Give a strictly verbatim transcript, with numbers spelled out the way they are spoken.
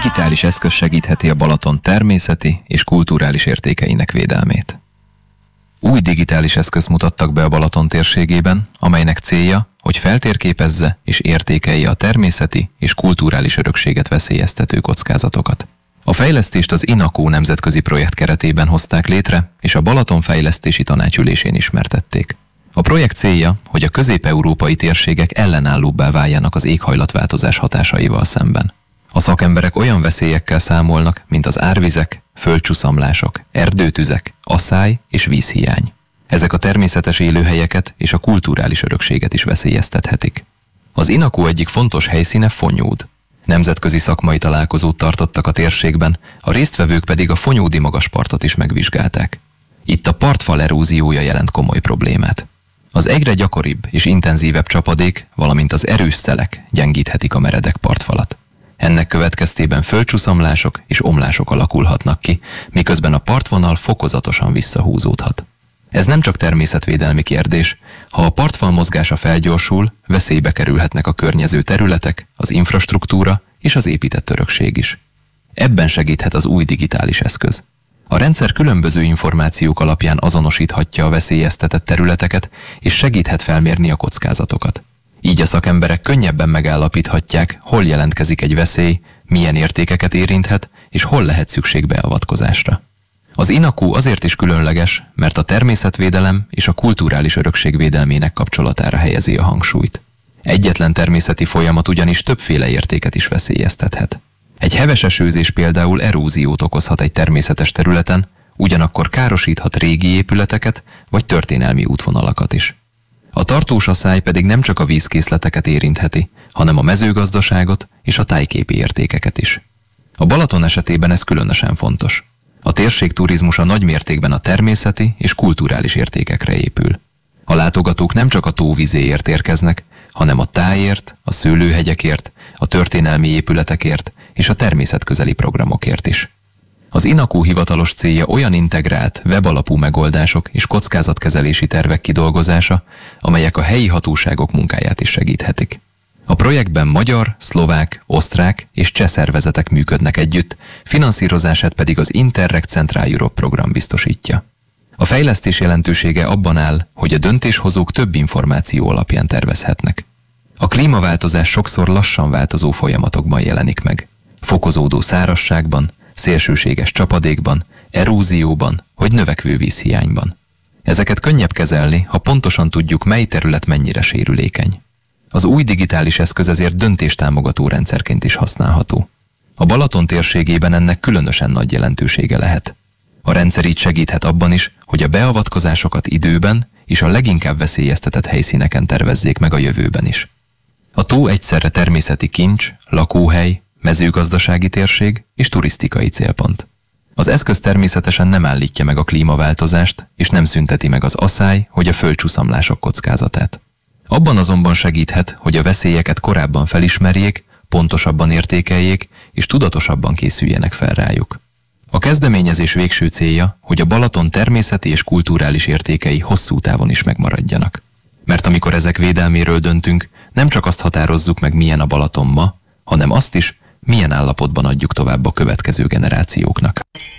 digitális eszköz segítheti a Balaton természeti és kulturális értékeinek védelmét. Új digitális eszközt mutattak be a Balaton térségében, amelynek célja, hogy feltérképezze és értékelje a természeti és kulturális örökséget veszélyeztető kockázatokat. A fejlesztést az INACO nemzetközi projekt keretében hozták létre, és a Balaton fejlesztési tanácsülésén ismertették. A projekt célja, hogy a közép-európai térségek ellenállóbbá váljanak az éghajlatváltozás hatásaival szemben. A szakemberek olyan veszélyekkel számolnak, mint az árvizek, földcsuszamlások, erdőtüzek, aszály és vízhiány. Ezek a természetes élőhelyeket és a kulturális örökséget is veszélyeztethetik. Az INACO egyik fontos helyszíne Fonyód. Nemzetközi szakmai találkozót tartottak a térségben, a résztvevők pedig a fonyódi magaspartot is megvizsgálták. Itt a partfal eróziója jelent komoly problémát. Az egyre gyakoribb és intenzívebb csapadék, valamint az erős szelek gyengíthetik a meredek partfalat. Ennek következtében földcsuszamlások és omlások alakulhatnak ki, miközben a partvonal fokozatosan visszahúzódhat. Ez nem csak természetvédelmi kérdés, ha a partfal mozgása felgyorsul, veszélybe kerülhetnek a környező területek, az infrastruktúra és az épített örökség is. Ebben segíthet az új digitális eszköz. A rendszer különböző információk alapján azonosíthatja a veszélyeztetett területeket, és segíthet felmérni a kockázatokat. Így a szakemberek könnyebben megállapíthatják, hol jelentkezik egy veszély, milyen értékeket érinthet, és hol lehet szükség beavatkozásra. Az INACO azért is különleges, mert a természetvédelem és a kulturális örökség védelmének kapcsolatára helyezi a hangsúlyt. Egyetlen természeti folyamat ugyanis többféle értéket is veszélyeztethet. Egy heves esőzés például eróziót okozhat egy természetes területen, ugyanakkor károsíthat régi épületeket vagy történelmi útvonalakat is. A tartós aszály pedig nem csak a vízkészleteket érintheti, hanem a mezőgazdaságot és a tájképi értékeket is. A Balaton esetében ez különösen fontos. A térség turizmusa nagy mértékben a természeti és kulturális értékekre épül. A látogatók nem csak a tóvizéért érkeznek, hanem a tájért, a szőlőhegyekért, a történelmi épületekért és a természetközeli programokért is. Az INACO hivatalos célja olyan integrált, webalapú megoldások és kockázatkezelési tervek kidolgozása, amelyek a helyi hatóságok munkáját is segíthetik. A projektben magyar, szlovák, osztrák és cseh szervezetek működnek együtt, finanszírozását pedig az Interreg Central Europe program biztosítja. A fejlesztés jelentősége abban áll, hogy a döntéshozók több információ alapján tervezhetnek. A klímaváltozás sokszor lassan változó folyamatokban jelenik meg. Fokozódó szárazságban, szélsőséges csapadékban, erózióban vagy növekvő vízhiányban. Ezeket könnyebb kezelni, ha pontosan tudjuk, mely terület mennyire sérülékeny. Az új digitális eszköz ezért döntéstámogató rendszerként is használható. A Balaton térségében ennek különösen nagy jelentősége lehet. A rendszer így segíthet abban is, hogy a beavatkozásokat időben és a leginkább veszélyeztetett helyszíneken tervezzék meg a jövőben is. A tó egyszerre természeti kincs, lakóhely, mezőgazdasági térség és turisztikai célpont. Az eszköz természetesen nem állítja meg a klímaváltozást, és nem szünteti meg az aszály vagy a földcsuszamlások kockázatát. Abban azonban segíthet, hogy a veszélyeket korábban felismerjék, pontosabban értékeljék, és tudatosabban készüljenek fel rájuk. A kezdeményezés végső célja, hogy a Balaton természeti és kulturális értékei hosszú távon is megmaradjanak. Mert amikor ezek védelméről döntünk, nem csak azt határozzuk meg, milyen a Balaton ma, hanem azt is, milyen állapotban adjuk tovább a következő generációknak.